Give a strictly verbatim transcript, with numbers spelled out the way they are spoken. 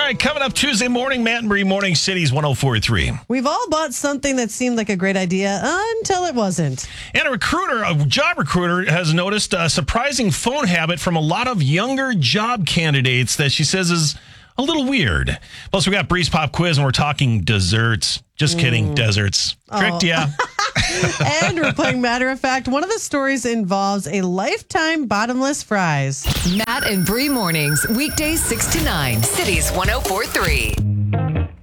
right, coming up Tuesday morning, Matt and Bree Morning Cities one oh four point three. We've all bought something that seemed like a great idea until it wasn't. And a recruiter, a job recruiter, has noticed a surprising phone habit from a lot of younger job candidates that she says is a little weird. Plus, we got Bree's Pop Quiz, and we're talking desserts. Just kidding, Mm. deserts. Tricked ya. And we're playing Matter of Fact. One of the stories involves a lifetime bottomless fries. Matt and Bree mornings, weekdays six to nine, Cities one oh four point three.